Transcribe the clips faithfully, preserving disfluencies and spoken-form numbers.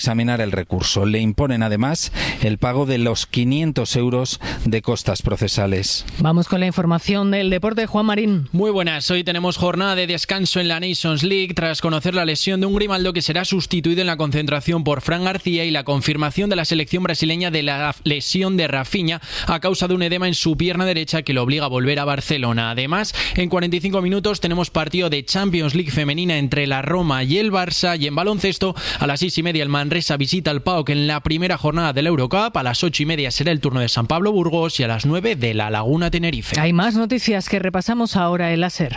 examinar el recurso. Le imponen además el pago de los quinientos euros de costas procesales. Vamos con la información del deporte. Juan Marín. Muy buenas. Hoy tenemos jornada de descanso en la Nations League tras conocer la lesión de un Grimaldo que será sustituido en la concentración por Fran García y la confirmación de la selección brasileña de la lesión de Rafinha a causa de un edema en su pierna derecha que lo obliga a volver a Barcelona. Además, en cuarenta y cinco minutos tenemos partido de Champions League femenina entre la Roma y el Barça, y en baloncesto a las seis y media el Manresa visita al P A O K en la primera jornada de la Eurocup. A las ocho y media será el turno de San Pablo Burgos y a las nueve de La Laguna Tenerife. Hay más noticias que repasamos ahora en la SER.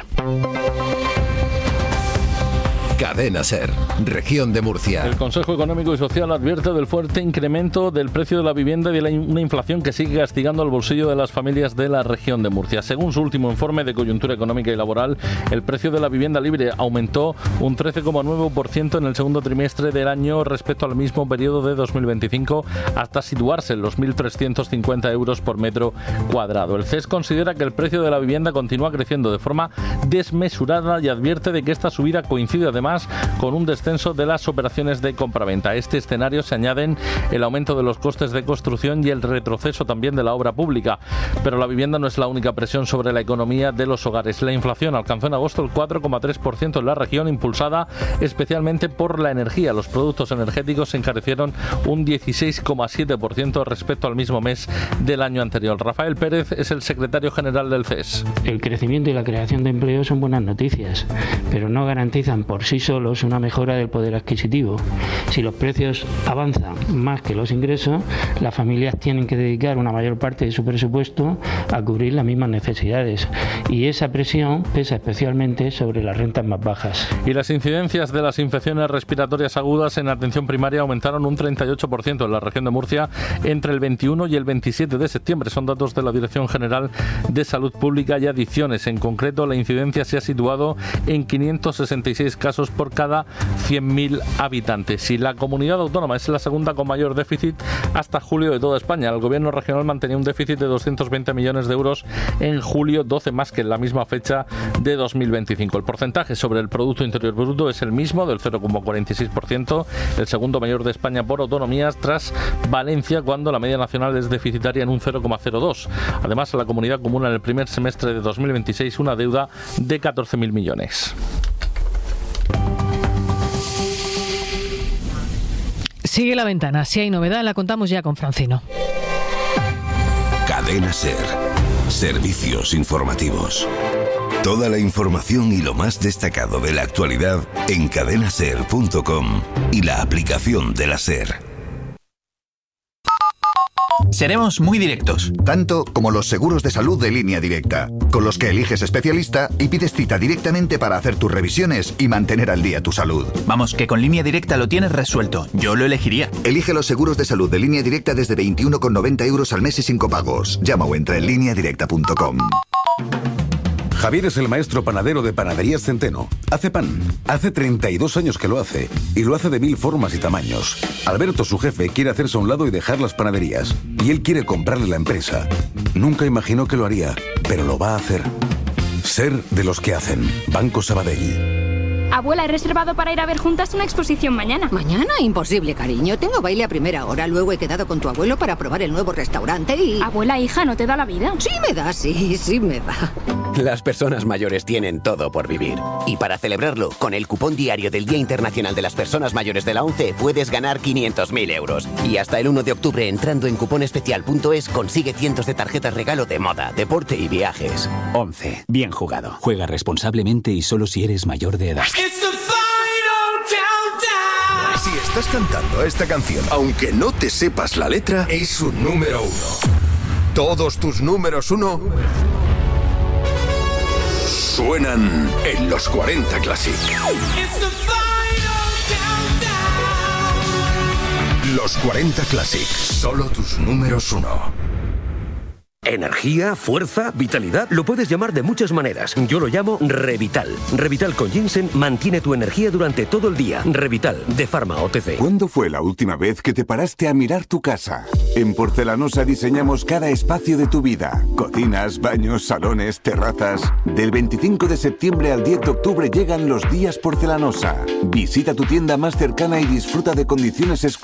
Cadena SER, Región de Murcia. El Consejo Económico y Social advierte del fuerte incremento del precio de la vivienda y de la in- una inflación que sigue castigando el bolsillo de las familias de la Región de Murcia. Según su último informe de coyuntura económica y laboral, el precio de la vivienda libre aumentó un trece coma nueve por ciento en el segundo trimestre del año respecto al mismo periodo de dos mil veinticinco, hasta situarse en los mil trescientos cincuenta euros por metro cuadrado. El C E S considera que el precio de la vivienda continúa creciendo de forma desmesurada y advierte de que esta subida coincide además con un descenso de las operaciones de compraventa. A este escenario se añaden el aumento de los costes de construcción y el retroceso también de la obra pública. Pero la vivienda no es la única presión sobre la economía de los hogares. La inflación alcanzó en agosto el cuatro coma tres por ciento en la región, impulsada especialmente por la energía. Los productos energéticos se encarecieron un dieciséis coma siete por ciento respecto al mismo mes del año anterior. Rafael Pérez es el secretario general del C E S. El crecimiento y la creación de empleo son buenas noticias, pero no garantizan por sí solos una mejora del poder adquisitivo. Si los precios avanzan más que los ingresos, las familias tienen que dedicar una mayor parte de su presupuesto a cubrir las mismas necesidades, y esa presión pesa especialmente sobre las rentas más bajas. Y las incidencias de las infecciones respiratorias agudas en atención primaria aumentaron un treinta y ocho por ciento en la región de Murcia entre el veintiuno y el veintisiete de septiembre. Son datos de la Dirección General de Salud Pública y Adicciones. En concreto, la incidencia se ha situado en quinientos sesenta y seis casos por cada cien mil habitantes. Y la comunidad autónoma es la segunda con mayor déficit hasta julio de toda España. El gobierno regional mantenía un déficit de doscientos veinte millones de euros en julio, doce más que en la misma fecha de dos mil veinticinco. El porcentaje sobre el Producto Interior Bruto es el mismo, del cero coma cuarenta y seis por ciento, el segundo mayor de España por autonomías, tras Valencia, cuando la media nacional es deficitaria en un cero coma cero dos. Además, la comunidad acumula en el primer semestre de dos mil veintiséis una deuda de catorce mil millones. Sigue la ventana. Si hay novedad, la contamos ya con Francino. Cadena SER. Servicios informativos. Toda la información y lo más destacado de la actualidad en cadena ser punto com y la aplicación de la SER. Seremos muy directos. Tanto como los seguros de salud de Línea Directa, con los que eliges especialista y pides cita directamente para hacer tus revisiones y mantener al día tu salud. Vamos, que con Línea Directa lo tienes resuelto. Yo lo elegiría. Elige los seguros de salud de Línea Directa desde veintiuno con noventa euros al mes y sin copagos. Llama o entra en línea directa punto com. Javier es el maestro panadero de Panaderías Centeno. Hace pan. Hace treinta y dos años que lo hace. Y lo hace de mil formas y tamaños. Alberto, su jefe, quiere hacerse a un lado y dejar las panaderías. Y él quiere comprarle la empresa. Nunca imaginó que lo haría, pero lo va a hacer. Ser de los que hacen. Banco Sabadell. Abuela, he reservado para ir a ver juntas una exposición mañana. ¿Mañana? Imposible, cariño. Tengo baile a primera hora. Luego he quedado con tu abuelo para probar el nuevo restaurante y... Abuela, hija, ¿no te da la vida? Sí me da, sí, sí me da. Las personas mayores tienen todo por vivir. Y para celebrarlo, con el cupón diario del Día Internacional de las Personas Mayores de la ONCE puedes ganar quinientos mil euros. Y hasta el uno de octubre, entrando en cuponespecial punto es, consigue cientos de tarjetas regalo de moda, deporte y viajes. ONCE. Bien jugado. Juega responsablemente y solo si eres mayor de edad. Si estás cantando esta canción, aunque no te sepas la letra, es un número uno. Todos tus números uno suenan en los cuarenta Classic. Los cuarenta Classic, solo tus números uno. Energía, fuerza, vitalidad. Lo puedes llamar de muchas maneras. Yo lo llamo Revital. Revital con ginseng mantiene tu energía durante todo el día. Revital, de Pharma O T C. ¿Cuándo fue la última vez que te paraste a mirar tu casa? En Porcelanosa diseñamos cada espacio de tu vida. Cocinas, baños, salones, terrazas. Del veinticinco de septiembre al diez de octubre llegan los días Porcelanosa. Visita tu tienda más cercana y disfruta de condiciones exclusivas